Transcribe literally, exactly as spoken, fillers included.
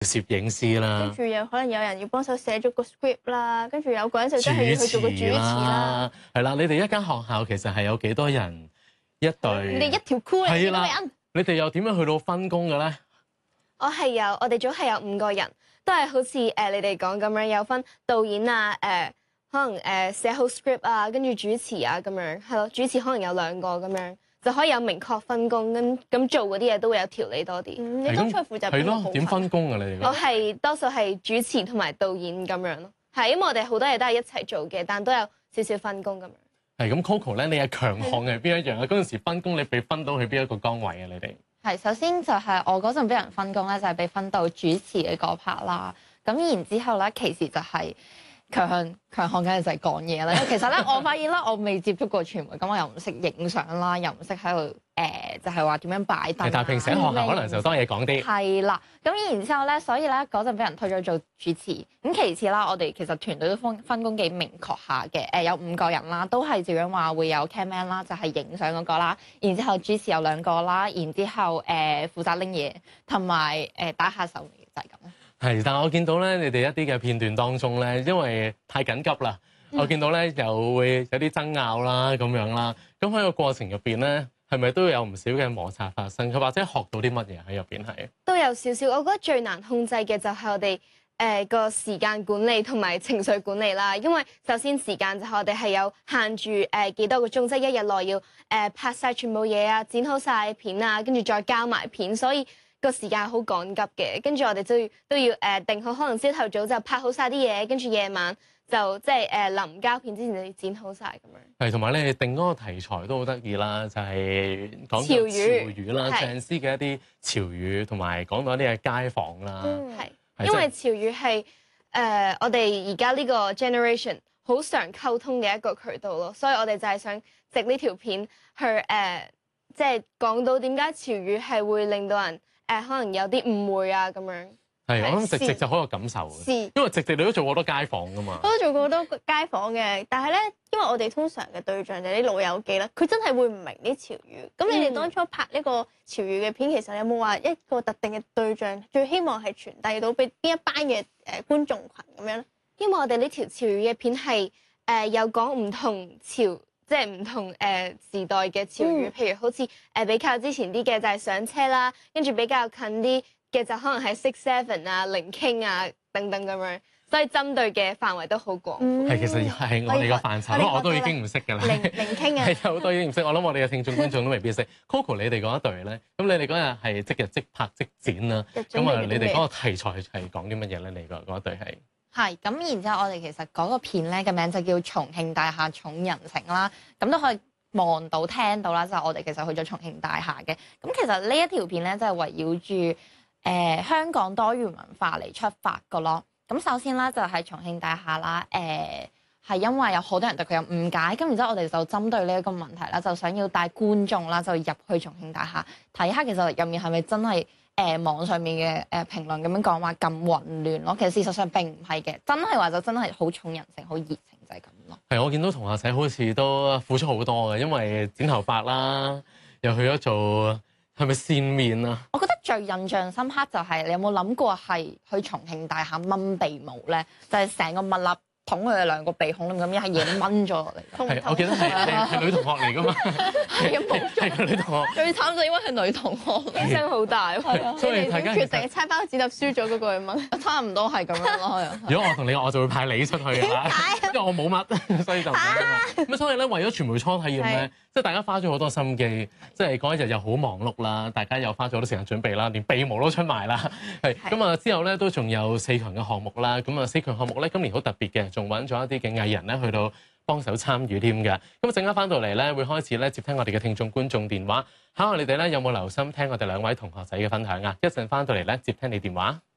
攝影師啦， 跟住又可能有人要幫手寫咗個 script 啦，跟住有個人就真係要去做個主持啦。 係啦，你哋一間學校其實係有幾多人一隊？ 你哋一條 crew 嚟幾多人？ 你哋又點樣去到分工嘅咧？ 我係有，我哋組係有五個人，都係好似誒、呃、你哋講咁樣，有分導演啊，誒、呃、可能誒、呃、寫好 script 啊，跟住主持啊咁樣，係咯，主持可能有兩個咁樣。就可以有明確分工，咁咁做嗰啲嘢都會有條理多啲。 嗯、你當初負責邊個部分？ 係咯，點分工啊？你哋我係多數係主持同埋導演咁樣咯。係因為我哋好多嘢都係一齊做嘅，但都有少少分工咁樣。 係咁 Coco 咧，你係強項係邊一樣啊？嗰陣時分工你被分到去邊一個崗位啊？你哋係首先就係我嗰陣俾人分工咧，就係被分到主持嘅嗰 part 啦。咁然之後咧，其實就係強項強項，梗係就係講嘢啦。因為其實咧，我發現啦，我未接觸過傳媒，咁我又唔識影相啦，又唔識喺度誒，就係話點樣擺燈。 但係平時喺學校可能就多嘢講啲。 係啦，咁然之後咧，所以咧嗰陣俾人推咗做主持。咁其次啦，我哋其實團隊都分分工幾明確下嘅。誒有五個人啦，都係照樣話會有 camman 啦，就係影相嗰個啦。然之後主持有兩個啦，然之後誒負責拎嘢同埋誒打下手就係咁咯。 係，但係我見到咧，你哋一啲嘅片段當中咧，因為太緊急啦，嗯、我見到咧又會有啲爭拗啦咁樣啦。咁喺個過程入邊咧，係咪都有唔少嘅摩擦發生？佢或者學到啲乜嘢喺入邊係？ 都有少少，我覺得最難控制嘅就係我哋誒個時間管理同埋情緒管理啦。因為首先時間就係我哋係有限住誒幾多個鐘，即係一日內要誒、呃、拍晒全部嘢啊，剪好晒片啊，跟住再交埋片，所以個時間好趕急嘅。跟住我哋都要都要誒、呃、定好，可能朝頭早就拍好晒啲嘢，跟住夜晚就即係誒臨交片之前就要剪好晒咁樣。 係，同埋你哋定嗰個題材都好得意啦，就係、是、講潮語潮語啦，鄭思嘅一啲潮語，同埋講到一啲嘅街坊啦。 嗯，係，因為潮語係誒、呃、我哋而家呢個 generation 好常溝通嘅一個渠道咯，所以我哋就係想藉呢條片去誒，即係講到點解潮語係會令到人誒、呃、可能有啲誤會啊咁樣。 係，我諗直直就好有感受嘅，因為直直你都做過好多街坊噶嘛。 我都做過好多街坊嘅，但係咧，因為我哋通常嘅對象就係啲老友記啦，佢真係會唔明啲潮語。咁你哋當初拍呢個潮語嘅片，其實有冇話一個特定嘅對象，最希望係傳遞到俾邊一班嘅誒觀眾群咁樣咧？ 因為我哋呢條潮語嘅片係誒、呃、有講唔同潮，即係唔同誒、呃、時代嘅潮語，嗯、譬如好似誒、呃、比較之前啲嘅就係上車啦，跟住比較近啲嘅就可能係 six seven 啊、零傾啊等等咁樣，所以針對嘅範圍都好廣。係、 嗯，其實係我哋個範疇，我，我都已經唔識㗎啦。 零零傾啊， 係有好多已經唔識。我諗我哋嘅聽眾觀眾都未必識。Coco，你哋嗰一隊咧，咁你哋嗰日係即日即拍即剪啦。咁啊，你哋嗰個題材係講啲乜嘢咧？你個嗰一隊係係咁，然之後我哋其實嗰個片咧嘅名就叫《重慶大廈寵人情》啦。咁都可以望到、聽到啦，就係、我哋其實去咗重慶大廈嘅。咁其實呢一條片咧，就係圍繞住誒、呃、香港多元文化嚟出發嘅咯。咁首先啦，就係重慶大廈啦。誒、呃、係因為有好多人對佢有誤解，咁然之後我哋就針對呢一個問題啦，就想要帶觀眾啦，就入去重慶大廈睇下，其實入面係咪真係誒、呃、網上面嘅誒評論咁樣講話咁混亂咯？其實事實上並唔係嘅，真係話就真係好重人情、好熱情就係咁咯。 係，我見到同學仔好似都付出好多嘅，因為剪頭髮啦，又去咗做。係咪線面啊？ 我覺得最印象深刻就係你有冇諗過係去重慶大廈掹鼻毛咧？就係、是、成個蜜蠟捅佢哋兩個鼻孔咁，一係嘢掹咗落嚟。 係，我記得係係係女同學嚟噶嘛。係係個女同學。 最慘就因為係女同學， 犧牲好大。 所以大家決定猜包剪揼輸咗嗰個去掹， 差唔多係咁樣咯。 如果我同你，我就會派你出去㗎啦。因為我冇乜，所以就唔使㗎嘛。咁所以咧，為咗傳媒初體驗咧，即係大家花咗好多心機，即係嗰一日又好忙碌啦，大家又花咗好多時間準備啦，連鼻毛都出埋啦。係咁啊，之後咧都仲有四強嘅項目啦。咁啊，四強項目咧今年好特別嘅，仲揾咗一啲嘅藝人咧去到幫手參與添㗎。咁啊，陣間翻到嚟咧會開始咧接聽我哋嘅聽眾觀眾電話，考下你哋咧有冇留心聽我哋兩位同學仔嘅分享啊？一陣翻到嚟咧接聽你電話。